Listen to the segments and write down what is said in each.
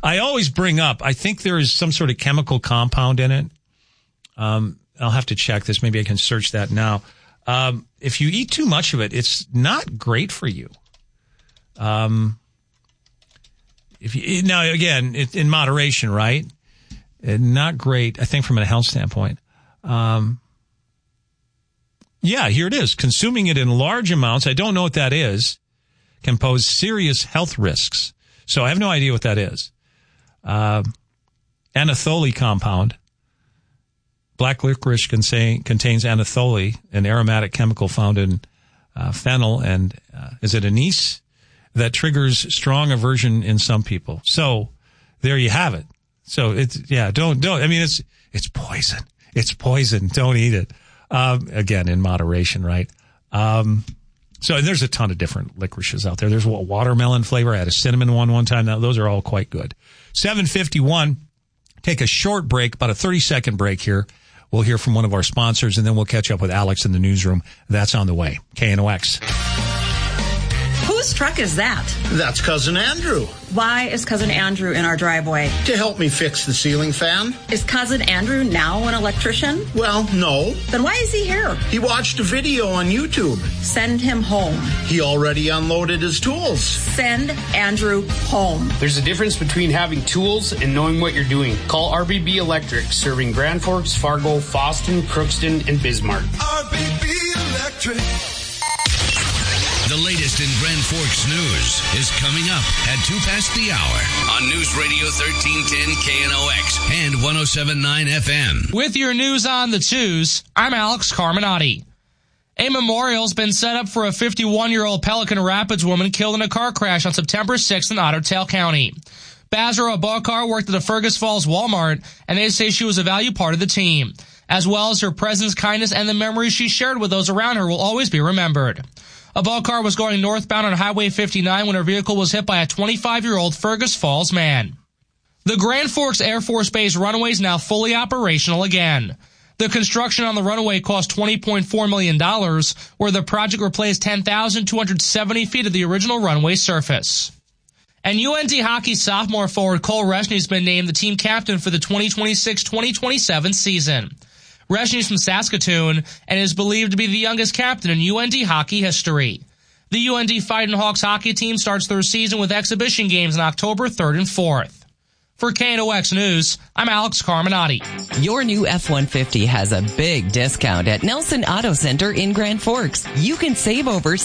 I always bring up, I think there is some sort of chemical compound in it. I'll have to check this. Maybe I can search that now. If you eat too much of it, it's not great for you. Now, again, in moderation, right? Not great, I think, from a health standpoint. Yeah, here it is. Consuming it in large amounts, I don't know what that is, can pose serious health risks. So I have no idea what that is. Anethole compound. Black licorice contains anethole, an aromatic chemical found in fennel and is it anise that triggers strong aversion in some people. So there you have it. So don't. I mean, it's poison. It's poison. Don't eat it. Again, in moderation, right? So there's a ton of different licorices out there. There's a watermelon flavor. I had a cinnamon one time. Now, those are all quite good. 7:51. Take a short break, about a 30-second break here. We'll hear from one of our sponsors, and then we'll catch up with Alex in the newsroom. That's on the way. KNOX. Whose truck is that? That's Cousin Andrew. Why is Cousin Andrew in our driveway? To help me fix the ceiling fan. Is Cousin Andrew now an electrician? Well, no. Then why is he here? He watched a video on YouTube. Send him home. He already unloaded his tools. Send Andrew home. There's a difference between having tools and knowing what you're doing. Call RBB Electric, serving Grand Forks, Fargo, Fosston, Crookston, and Bismarck. RBB Electric. The latest in Grand Forks news is coming up at 2 past the hour on News Radio 1310 KNOX and 107.9 FM. With your news on the twos, I'm Alex Carminati. A memorial's been set up for a 51-year-old Pelican Rapids woman killed in a car crash on September 6th in Otter Tail County. Basra Abakar worked at the Fergus Falls Walmart, and they say she was a valued part of the team. As well as her presence, kindness, and the memories she shared with those around her will always be remembered. Abakar was going northbound on Highway 59 when her vehicle was hit by a 25-year-old Fergus Falls man. The Grand Forks Air Force Base runway is now fully operational again. The construction on the runway cost $20.4 million, where the project replaced 10,270 feet of the original runway surface. And UND hockey sophomore forward Cole Reshney has been named the team captain for the 2026-2027 season. Reshney is from Saskatoon and is believed to be the youngest captain in UND hockey history. The UND Fighting Hawks hockey team starts their season with exhibition games on October 3rd and 4th. For KNOX News, I'm Alex Carminati. Your new F-150 has a big discount at Nelson Auto Center in Grand Forks. You can save over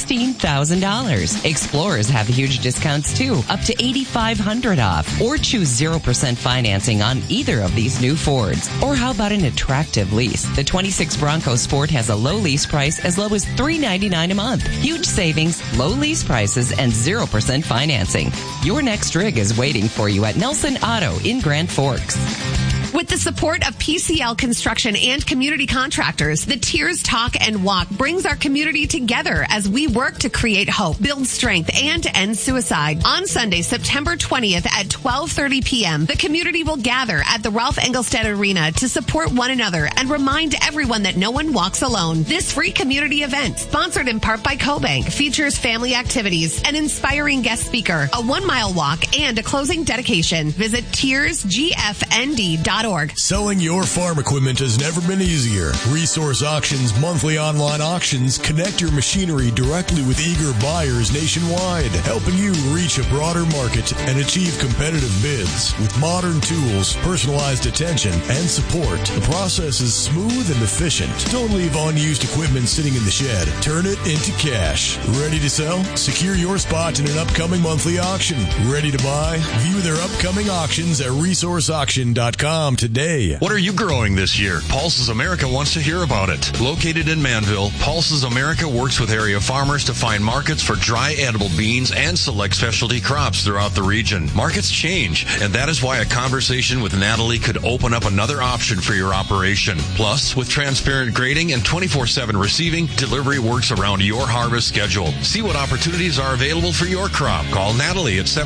$16,000. Explorers have huge discounts too, up to $8,500 off. Or choose 0% financing on either of these new Fords. Or how about an attractive lease? The 26 Bronco Sport has a low lease price as low as $399 a month. Huge savings, low lease prices, and 0% financing. Your next rig is waiting for you at Nelson Auto in Grand Forks. With the support of PCL Construction and community contractors, the Tears Talk and Walk brings our community together as we work to create hope, build strength, and end suicide. On Sunday, September 20th at 12:30 p.m., the community will gather at the Ralph Engelstad Arena to support one another and remind everyone that no one walks alone. This free community event, sponsored in part by CoBank, features family activities, an inspiring guest speaker, a 1-mile walk, and a closing dedication. Visit tearsgfnd.org. Selling your farm equipment has never been easier. Resource Auctions monthly online auctions connect your machinery directly with eager buyers nationwide, helping you reach a broader market and achieve competitive bids. With modern tools, personalized attention, and support, the process is smooth and efficient. Don't leave unused equipment sitting in the shed. Turn it into cash. Ready to sell? Secure your spot in an upcoming monthly auction. Ready to buy? View their upcoming auctions at resourceauction.com today. What are you growing this year? Pulses America wants to hear about it. Located in Manville, Pulses America works with area farmers to find markets for dry edible beans and select specialty crops throughout the region. Markets change, and that is why a conversation with Natalie could open up another option for your operation. Plus, with transparent grading and 24/7 receiving, delivery works around your harvest schedule. See what opportunities are available for your crop. Call Natalie at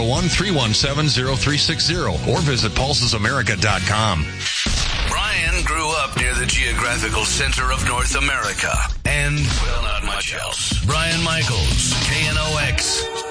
701-317-0360 or visit pulsesamerica.com. Brian grew up near the geographical center of North America and, well, not much else. Brian Michaels, KNOX.